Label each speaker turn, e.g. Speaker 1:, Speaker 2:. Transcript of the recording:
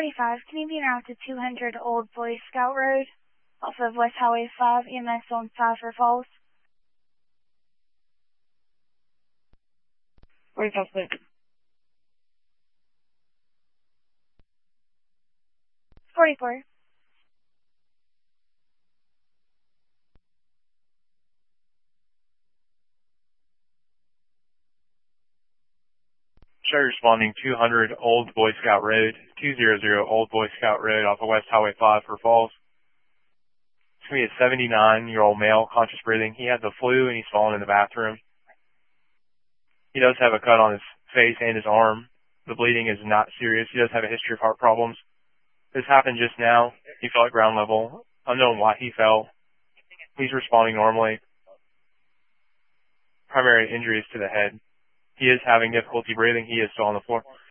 Speaker 1: 45, can you be routed to 200 Old Boy Scout Road off of West Highway 5, EMS on 5 for Falls?
Speaker 2: 45, please.
Speaker 1: 44.
Speaker 3: Sherry responding 200 Old Boy Scout Road, 200 Old Boy Scout Road off of West Highway 5 for Falls. It's going to be a 79-year-old male, conscious breathing. He had the flu and he's fallen in the bathroom. He does have a cut on his face and his arm. The bleeding is not serious. He does have a history of heart problems. This happened just now. He fell at ground level. Unknown why he fell. He's responding normally. Primary injuries to the head. He is having difficulty breathing. He is still on the floor.